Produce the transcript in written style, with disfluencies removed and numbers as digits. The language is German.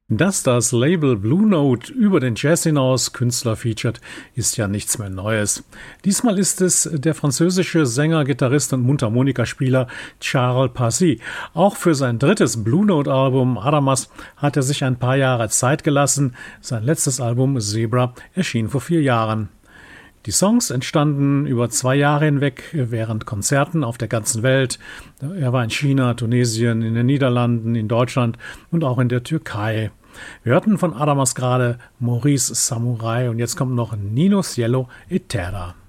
Dass das Label Blue Note über den Jazz hinaus Künstler featuret, ist ja nichts mehr Neues. Diesmal ist es der französische Sänger, Gitarrist und Mundharmonikaspieler Charles Passy. Auch für sein drittes Blue Note-Album Adamas hat er sich ein paar Jahre Zeit gelassen. Sein letztes Album Zebra erschien vor 4 Jahren. Die Songs entstanden über 2 Jahre hinweg während Konzerten auf der ganzen Welt. Er war in China, Tunesien, in den Niederlanden, in Deutschland und auch in der Türkei. Wir hörten von Adamas gerade Maurice Samurai und jetzt kommt noch Nino Cielo e Terra.